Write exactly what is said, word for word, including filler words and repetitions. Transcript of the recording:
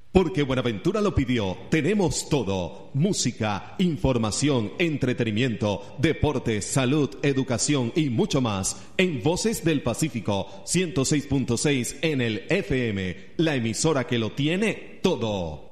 Porque Buenaventura lo pidió, tenemos todo. Música, información, entretenimiento, deporte, salud, educación y mucho más. En Voces del Pacífico, ciento seis punto seis en el F M. La emisora que lo tiene todo.